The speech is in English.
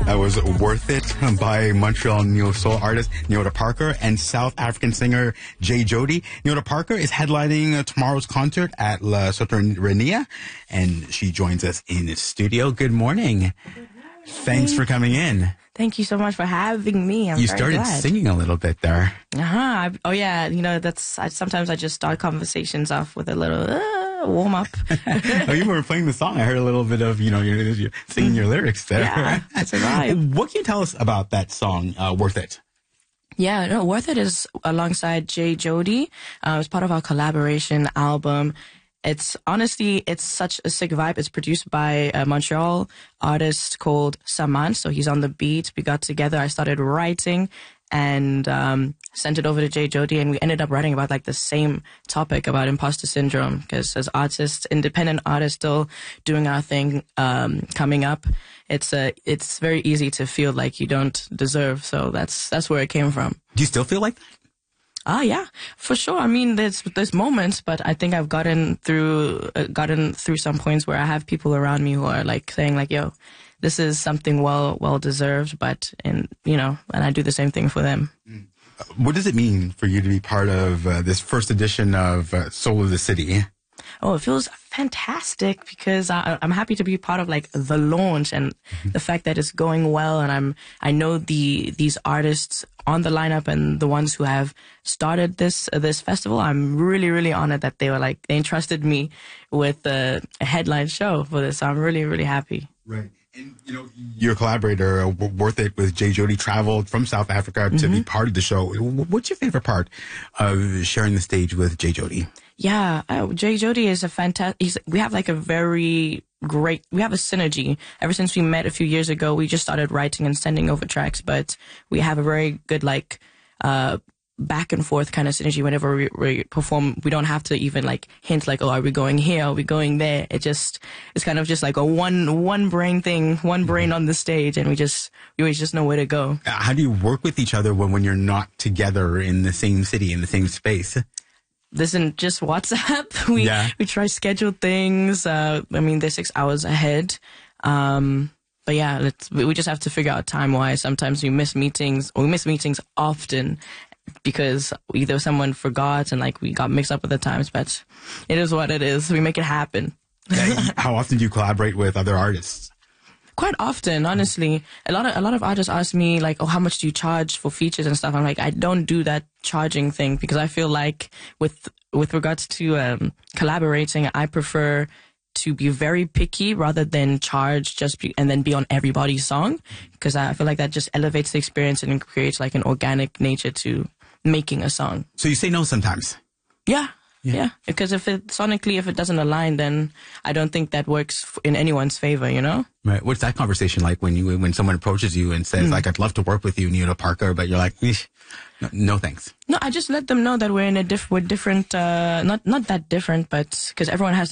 That was Worth It by Montreal neo soul artist Nyota Parker and South African singer Jay Jody. Nyota Parker is headlining tomorrow's concert at La Soterrania, and she joins us in the studio. Good morning. Thanks for coming in. Thank you so much for having me. You started singing a little bit there. Oh yeah, you know, sometimes I just start conversations off with a little warm up. Oh, you were playing the song. I heard a little bit of, you're singing your lyrics there. Yeah, that's a vibe. What can you tell us about that song, Worth It? Yeah, no, Worth It is alongside Jay Jody. It's part of our collaboration album. It's such a sick vibe. It's produced by a Montreal artist called Saman. So he's on the beat. We got together. I started writing and sent it over to Jay Jody, and we ended up writing about like the same topic about imposter syndrome. Because as artists, independent artists, still doing our thing, coming up, it's very easy to feel like you don't deserve. So that's where it came from. Do you still feel like that? Yeah, for sure. I mean, there's moments, but I think I've gotten through some points where I have people around me who are like saying like, yo, this is something well deserved, and I do the same thing for them. What does it mean for you to be part of this first edition of Soul of the City? Oh, it feels fantastic because I'm happy to be part of like the launch and the fact that it's going well, and I know these artists on the lineup and the ones who have started this festival. I'm really honored that they entrusted me with a headline show for this. So I'm really happy. Right. And, your collaborator, Worth It, with Jay Jody, traveled from South Africa to be part of the show. What's your favorite part of sharing the stage with Jay Jody? Yeah, Jay Jody is a fantastic. We have like we have a synergy. Ever since we met a few years ago, we just started writing and sending over tracks, but we have a very good back and forth kind of synergy. Whenever we perform, we don't have to even like hint like, oh, are we going here? Are we going there? It's kind of just like a one brain thing, one brain on the stage, and we always just know where to go. How do you work with each other when you're not together in the same city, in the same space? Listen, just WhatsApp. We try schedule things. I mean, they're 6 hours ahead. But yeah, we just have to figure out time-wise. Sometimes we miss meetings often because either someone forgot and like we got mixed up with the times, but it is what it is. We make it happen. How often do you collaborate with other artists? Quite often, honestly. A lot of artists ask me like, oh, how much do you charge for features and stuff? I'm like, I don't do that charging thing because I feel like with regards to collaborating, I prefer to be very picky rather than charge and then be on everybody's song, because I feel like that just elevates the experience and creates like an organic nature to making a song. So you say no sometimes? Yeah. Because if it doesn't align, then I don't think that works in anyone's favor, Right. What's that conversation like when someone approaches you and says like, I'd love to work with you, Nyota Parker, but you're like, no thanks. No, I just let them know that we're in we're different, not that different, but because everyone has